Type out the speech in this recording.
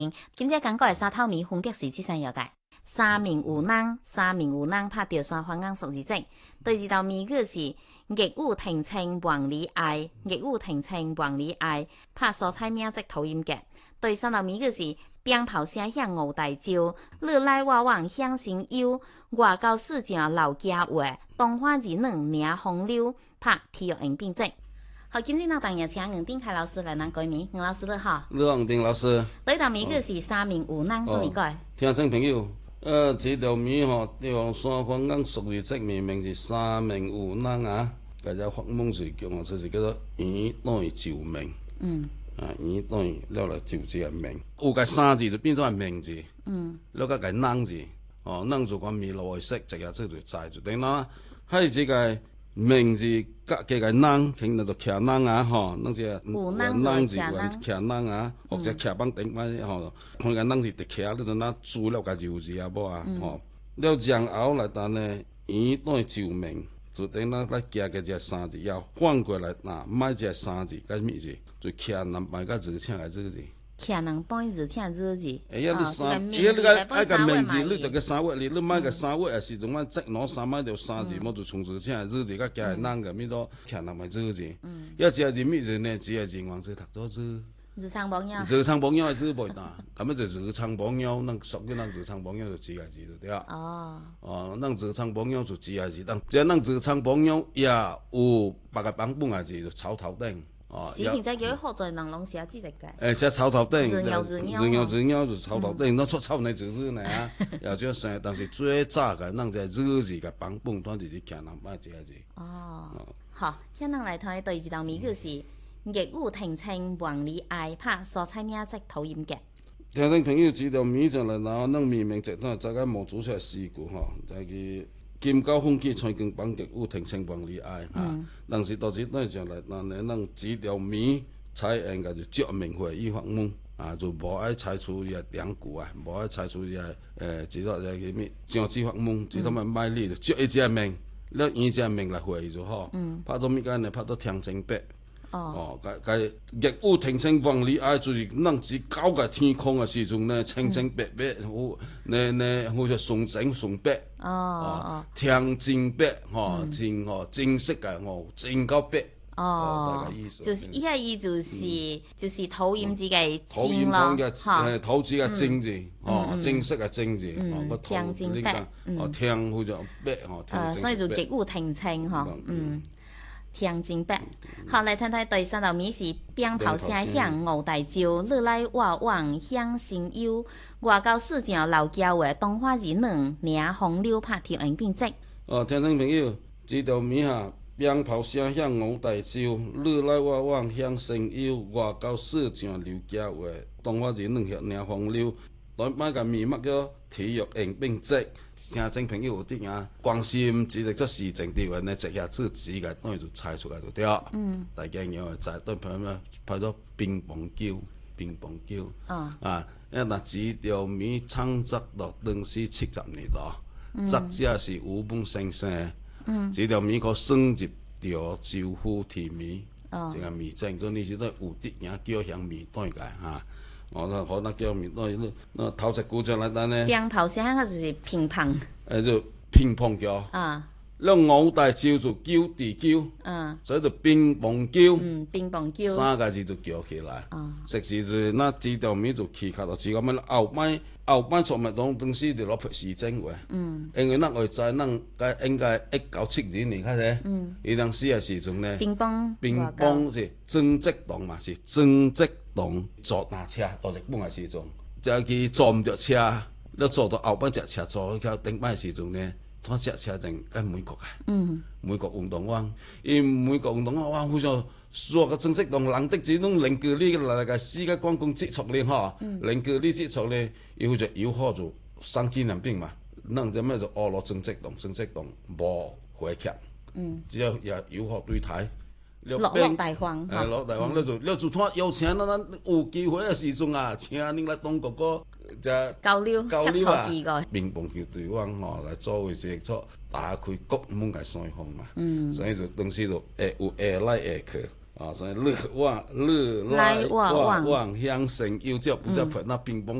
今次講過嘅沙頭米風格是即樣樣嘅，三名有人拍掉山花硬熟字跡，對二道米個是熱舞停青黃里愛，拍蔬菜名即討厭嘅，對三道米個是鞭炮聲響牛大招，你來我往響聲幽，外交事情老家話，動畫兒能領風流，拍體育應變職。好，今日呢當然請吳定凱老師來咱改名，吳老師你好。 你好，吳定老師。 對道米個是三名有人做咩改？ 聽眾朋友，這道米地方山花硬熟字跡命名是三名有人啊，大家發夢是叫我就是叫做魚等於就命。魚等於了來就這個命，有個三字就變咗係命字。了個個人字，人就講米落去識，直接這就在就等啦。還有這個名字加幾個人，肯定就騎人啊，那隻有人字騎人啊，或者騎幫頂翻，看個人字就騎，你就拿煮了個油字啊，無啊，了然後來等呢，魚等於就命，就等咱來加個隻三字，要反過來嗱，買隻三字，個咩字？就騎人買個字請個字。 騎人幫字請字字。 你三，你個名字，你就個三月，你買個三月也是同我即攞三買條三字，冇就從字請個字，個騎人個咩多騎人買字字。一隻字咩字呢？只係字黃字讀多字。 日常朋友。 日常朋友係字背單，咁樣就日常朋友，能屬於能日常朋友就字個字就對啊。能日常朋友就字個字，但只能日常朋友也有八個版本個字就草頭頂。 是現在叫學在能攏寫字隻嘅。 寫草頭頂， 字鳥就草頭頂，那出草呢字字呢啊，又叫生，但是最早嘅能在日字嘅版本，當就是騎人買這個字。 好，現在來睇第二道米個是熱舞停青黃里愛，拍蔬菜名即討厭嘅。 聽眾朋友知道米就嚟拿能命名直當大家冇做出來試過就係金高風紀蔡經幫熱舞停青黃里愛但是到時當上來嗱你能指條米採應該就著名會議發夢就無愛採取嘢兩句無愛採取嘢指到嘢嘅咩將之發夢指到咪賣力就著一隻名了以隻名來會議就好拍到咩間呢拍到天正白個熱舞停青黃里愛就是能指高個天空嘅時陣呢清清白白好似崇整崇白天正白正式嘅正高白大概意思就是依個意就是討厭自己討厭講嘅討字嘅正字正式嘅正字個天正白天好似白所以就熱舞停青天正白，好嚟睇睇第三道米是鞭炮聲響牛大招，你來我往響聲幽，外交事情老家話，動畫兒能領風流拍條應變職。 聽眾朋友，這道米鞭炮聲響牛大招，你來我往響聲幽，外交事情老家話，動畫兒能領風流。買個米乜叫體育應變職，聽眾朋友有啲關心只係出時政啲話呢，直下自己嘅當然就猜出嚟就對啦。大家有就係對譬如咩拍咗乒乓球，因為嗱這條米創作到當時70年代，作者是吳本先生，這條米可升級到招呼甜米，這個米正咗呢時都有啲人叫響米當嘅嚇。可能叫面那頭隻鼓掌嚟單呢？ 鞭炮聲嗰就是乒乓。 就乒乓叫。了牛大招就叫地叫。所以就乒乓叫。 乒乓叫。 三個字就叫起來。食時就那幾條米就起卡到，只咁樣後班錯物當時就攞出時政喎。因為那我在那應該1972年開始。呢當時嘅時陣呢。乒乓是正職黨嘛，是正職黨坐那車到日本嘅時陣，就佢坐唔着車，你坐到後班隻車坐去頂班嘅時陣呢，嗰隻車正喺美國美國運動灣，因美國運動灣好似所個正式黨人的這種零距離嚟個世界觀光接觸咧零距離接觸咧，又好似要開做3紀念兵嘛，能就咩就落正式黨冇回劇，只有要開對台。 落大荒， 落大荒，你就睇有錢啦，有機會嘅時陣請你來當哥哥就交流啊， 乒乓球隊灣來作為是做打開國門嘅腮紅嘛，所以就當時就有來去， 所以乐来旺乡神有这不叫佛那乒乓